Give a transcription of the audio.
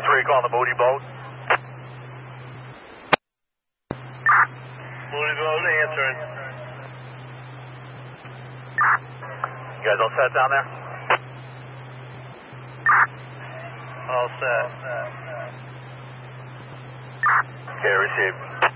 3 calling the Moody boat. Moody boat answering. You guys all set down there? All set. Okay, received.